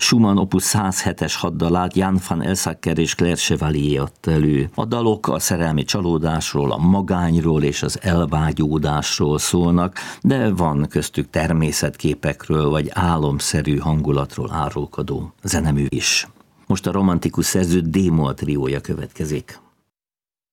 Schumann opus 107-es haddalát Jan van Elsacker és Claire Chevalier adta elő. A dalok a szerelmi csalódásról, a magányról és az elvágyódásról szólnak, de van köztük természetképekről vagy álomszerű hangulatról árulkodó zenemű is. Most a romantikus szerző D-moll triója következik.